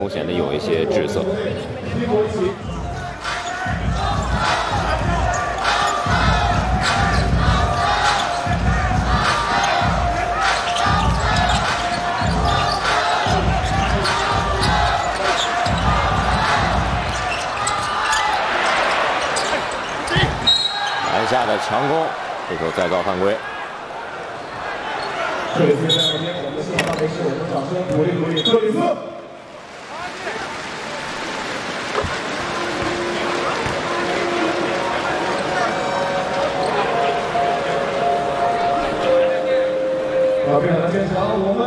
显得有一些滞涩。篮下的强攻，这球再造犯规。 这次在这边，我们希望大家是我们掌声鼓励克里斯。非常坚强，我们。